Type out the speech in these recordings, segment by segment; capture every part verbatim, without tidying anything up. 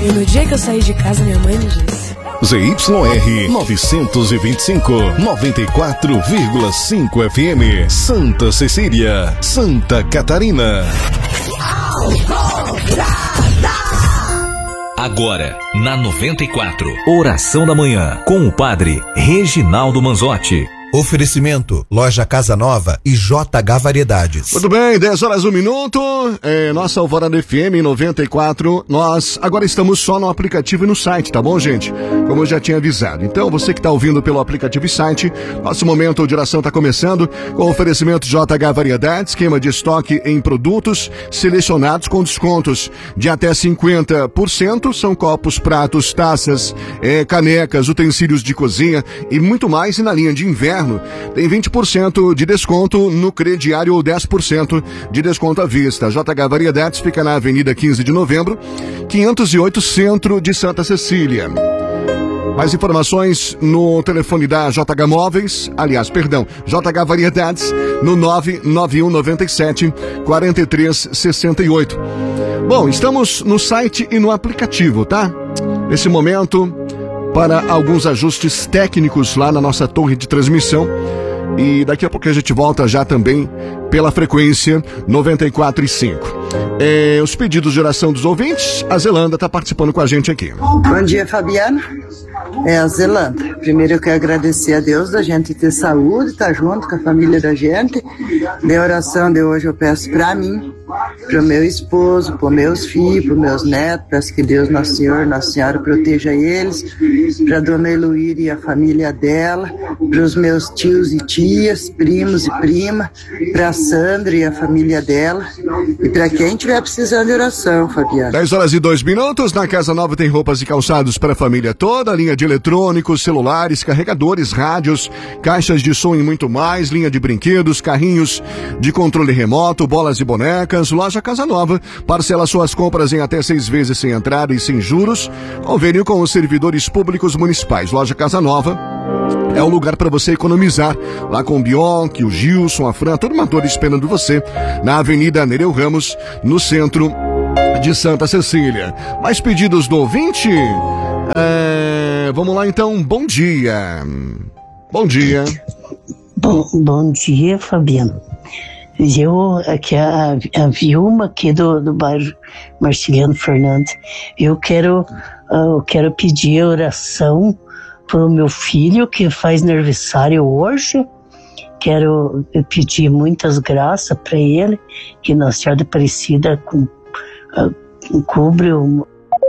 E no dia que eu saí de casa, minha mãe me disse: Z Y R novecentos e vinte e cinco, noventa e quatro vírgula cinco F M, Santa Cecília, Santa Catarina. Agora, na noventa e quatro, Oração da Manhã, com o padre Reginaldo Manzotti. Oferecimento, Loja Casa Nova e J H Variedades. Muito bem, dez horas, um minuto, é, nossa Alvorada F M noventa e quatro, nós agora estamos só no aplicativo e no site, tá bom, gente? Como eu já tinha avisado. Então, você que está ouvindo pelo aplicativo e site, nosso momento de oração está começando com oferecimento J H Variedades, esquema de estoque em produtos selecionados com descontos de até cinquenta por cento, são copos, pratos, taças, é, canecas, utensílios de cozinha e muito mais, e na linha de inverno tem vinte por cento de desconto no crediário ou dez por cento de desconto à vista. J H Variedades fica na Avenida quinze de novembro, quinhentos e oito, centro de Santa Cecília. Mais informações no telefone da J H Móveis, aliás, perdão, J H Variedades, no nove nove um nove sete, quatro três seis oito. Bom, estamos no site e no aplicativo, tá? Nesse momento, para alguns ajustes técnicos lá na nossa torre de transmissão. E daqui a pouco a gente volta já também pela frequência noventa e quatro e cinco. É, os pedidos de oração dos ouvintes, a Zelanda está participando com a gente aqui. Bom dia, Fabiano. É a Zelanda. Primeiro eu quero agradecer a Deus da gente ter saúde, estar junto com a família da gente. De oração de hoje eu peço para mim, para o meu esposo, para os meus filhos, para os meus netos, peço que Deus, Nosso Senhor, Nossa Senhora proteja eles, para a dona Heloíra e a família dela, para os meus tios e tias, primos e prima, para a Sandra e a família dela, e para quem estiver precisando de oração, Fabiano. dez horas e dois minutos, na Casa Nova tem roupas e calçados para a família toda, linha de eletrônicos, celulares, carregadores, rádios, caixas de som e muito mais, linha de brinquedos, carrinhos de controle remoto, bolas e bonecas. Loja Casa Nova parcela suas compras em até seis vezes sem entrada e sem juros. Convênio com os servidores públicos municipais. Loja Casa Nova é o lugar para você economizar. Lá com o Bionc, o Gilson, a Fran, todo mundo esperando você na Avenida Nereu Ramos, no centro de Santa Cecília. Mais pedidos do ouvinte? É... Vamos lá então, bom dia. Bom dia. Bom, bom dia, Fabiano. Eu, aqui a, a Vilma aqui do, do bairro Marciliano Fernandes, eu quero, eu quero pedir oração para o meu filho que faz aniversário hoje. Quero pedir muitas graças para ele, que Nossa Senhora Aparecida com, uh, cobre o,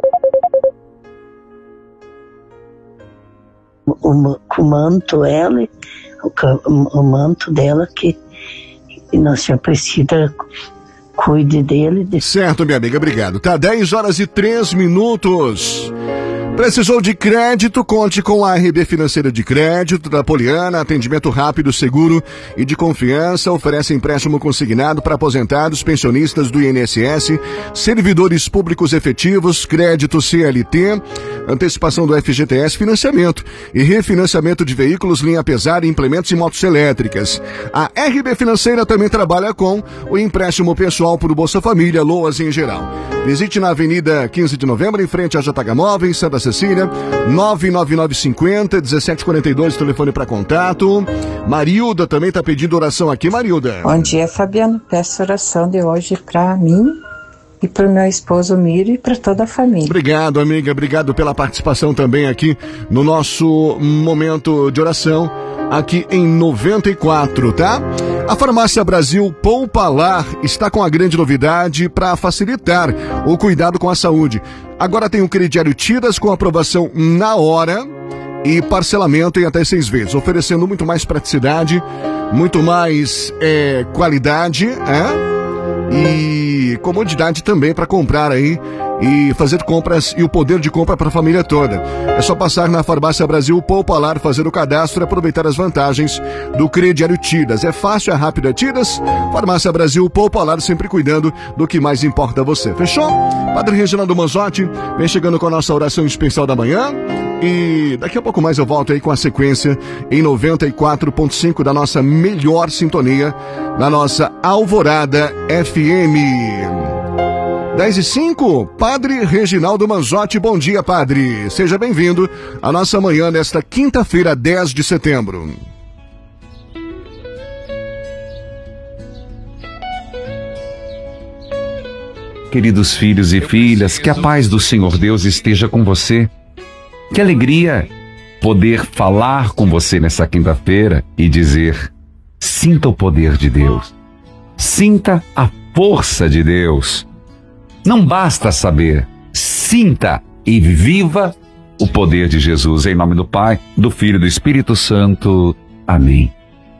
o, o manto ela, o, o manto dela, que e Nossa Senhora Aparecida cuide dele. De... Certo, minha amiga, obrigado. Tá, dez horas e três minutos. Precisou de crédito? Conte com a R B Financeira de Crédito da Poliana, atendimento rápido, seguro e de confiança, oferece empréstimo consignado para aposentados, pensionistas do I N S S, servidores públicos efetivos, crédito C L T, antecipação do F G T S, financiamento e refinanciamento de veículos, linha pesada, implementos e motos elétricas. A R B Financeira também trabalha com o empréstimo pessoal por Bolsa Família, loas em geral. Visite na Avenida quinze de novembro, em frente à J H Móveis, Santa Cecília, nove nove nove cinco zero, um sete quatro dois, telefone para contato. Marilda também está pedindo oração aqui, Marilda. Bom dia, Fabiano. Peço oração de hoje para mim e para o meu esposo Miro e para toda a família. Obrigado, amiga. Obrigado pela participação também aqui no nosso momento de oração, aqui em noventa e quatro, tá? A Farmácia Brasil Poupalar está com a grande novidade para facilitar o cuidado com a saúde. Agora tem o crediário Tidas com aprovação na hora e parcelamento em até seis vezes, oferecendo muito mais praticidade, muito mais é, qualidade, é? E comodidade também para comprar aí e fazer compras e o poder de compra para a família toda. É só passar na Farmácia Brasil Poupalar, fazer o cadastro e aproveitar as vantagens do crediário Tidas. É fácil, é rápido, é Tidas. Farmácia Brasil Poupalar, sempre cuidando do que mais importa a você. Fechou? Padre Reginaldo Manzotti vem chegando com a nossa oração especial da manhã. E daqui a pouco mais eu volto aí com a sequência em noventa e quatro ponto cinco da nossa melhor sintonia, na nossa Alvorada F M. dez e cinco, Padre Reginaldo Manzotti, bom dia, Padre. Seja bem-vindo à nossa manhã nesta quinta-feira, dez de setembro. Queridos filhos e filhas, que a paz do Senhor Deus esteja com você. Que alegria poder falar com você nessa quinta-feira e dizer: sinta o poder de Deus, sinta a força de Deus. Não basta saber, sinta e viva o poder de Jesus. Em nome do Pai, do Filho e do Espírito Santo. Amém.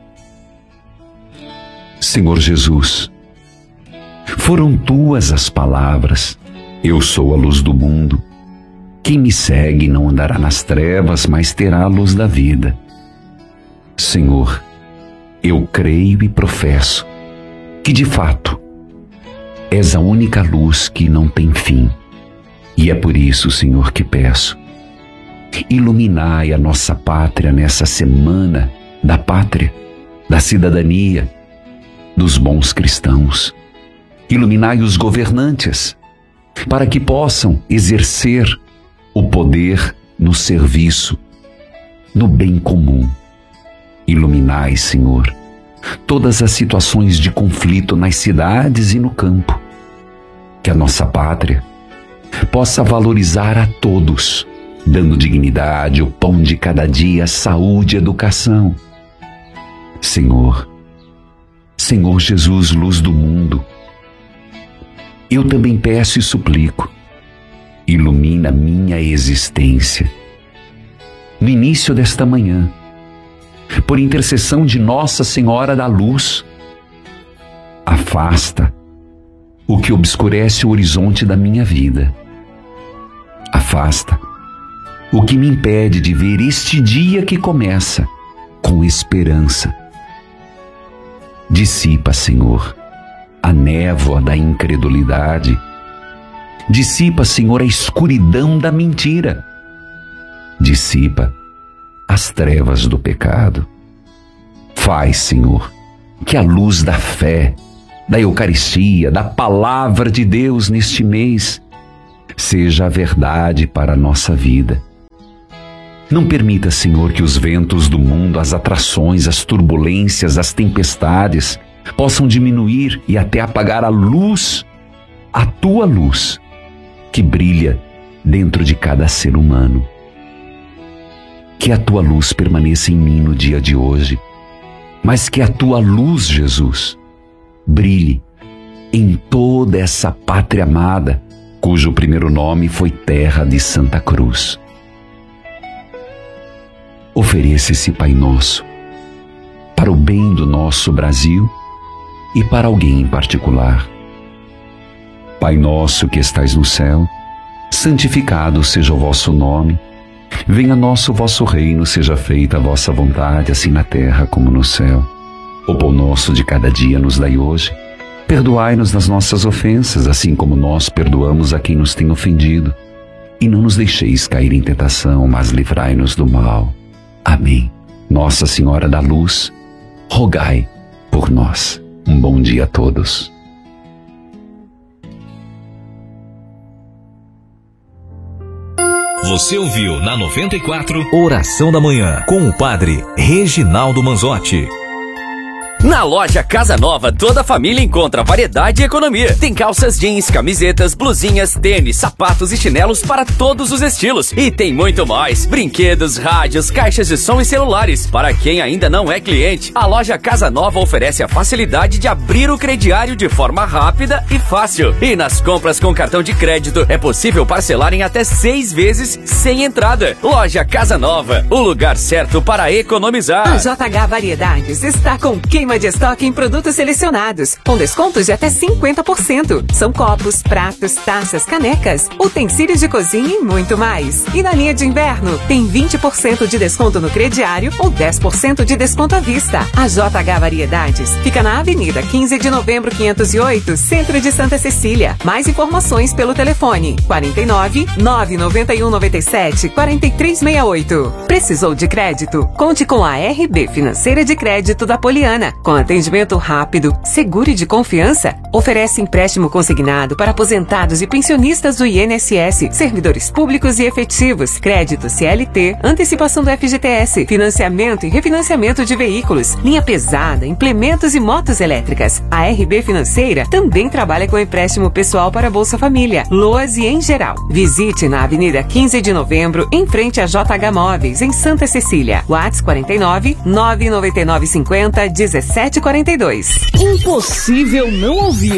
Senhor Jesus, foram tuas as palavras: eu sou a luz do mundo. Quem me segue não andará nas trevas, mas terá a luz da vida. Senhor, eu creio e professo que, de fato, és a única luz que não tem fim. E é por isso, Senhor, que peço: iluminai a nossa pátria nessa semana da pátria, da cidadania, dos bons cristãos. Iluminai os governantes, para que possam exercer o poder no serviço, no bem comum. Iluminai, Senhor, todas as situações de conflito nas cidades e no campo. Que a nossa pátria possa valorizar a todos, dando dignidade, o pão de cada dia, saúde e educação. Senhor, Senhor Jesus, luz do mundo, eu também peço e suplico: ilumina minha existência. No início desta manhã, por intercessão de Nossa Senhora da Luz, afasta o que obscurece o horizonte da minha vida. Afasta o que me impede de ver este dia que começa com esperança. Dissipa, Senhor, a névoa da incredulidade. Dissipa, Senhor, a escuridão da mentira. Dissipa as trevas do pecado. Faz, Senhor, que a luz da fé, da Eucaristia, da Palavra de Deus neste mês seja a verdade para a nossa vida. Não permita, Senhor, que os ventos do mundo, as atrações, as turbulências, as tempestades possam diminuir e até apagar a luz, a tua luz, que brilha dentro de cada ser humano. Que a tua luz permaneça em mim no dia de hoje, mas que a tua luz, Jesus, brilhe em toda essa pátria amada, cujo primeiro nome foi Terra de Santa Cruz. Ofereça esse Pai Nosso para o bem do nosso Brasil e para alguém em particular. Pai nosso que estais no céu, santificado seja o vosso nome. Venha nosso vosso reino, seja feita a vossa vontade, assim na terra como no céu. O pão nosso de cada dia nos dai hoje. Perdoai-nos das nossas ofensas, assim como nós perdoamos a quem nos tem ofendido. E não nos deixeis cair em tentação, mas livrai-nos do mal. Amém. Nossa Senhora da Luz, rogai por nós. Um bom dia a todos. Você ouviu na noventa e quatro Oração da Manhã com o Padre Reginaldo Manzotti. Na loja Casa Nova, toda a família encontra variedade e economia. Tem calças jeans, camisetas, blusinhas, tênis, sapatos e chinelos para todos os estilos. E tem muito mais: brinquedos, rádios, caixas de som e celulares. Para quem ainda não é cliente, a loja Casa Nova oferece a facilidade de abrir o crediário de forma rápida e fácil. E nas compras com cartão de crédito, é possível parcelar em até seis vezes sem entrada. Loja Casa Nova, o lugar certo para economizar. A J H Variedades está com queima de estoque em produtos selecionados, com descontos de até cinquenta por cento. São copos, pratos, taças, canecas, utensílios de cozinha e muito mais. E na linha de inverno, tem vinte por cento de desconto no crediário ou dez por cento de desconto à vista. A J H Variedades fica na Avenida quinze de novembro, quinhentos e oito, Centro de Santa Cecília. Mais informações pelo telefone quarenta e nove, nove nove um nove sete, quatro três seis oito. Precisou de crédito? Conte com a R B Financeira de Crédito da Poliana. com atendimento rápido, seguro e de confiança, oferece empréstimo consignado para aposentados e pensionistas do I N S S, servidores públicos e efetivos, crédito C L T, antecipação do F G T S, financiamento e refinanciamento de veículos, linha pesada, implementos e motos elétricas. A R B Financeira também trabalha com empréstimo pessoal para Bolsa Família, Loas e em geral. Visite na Avenida quinze de Novembro, em frente a J H Móveis, em Santa Cecília. WhatsApp quarenta e nove, nove nove nove cinquenta, dezessete quarenta e dois. Impossível não ouvir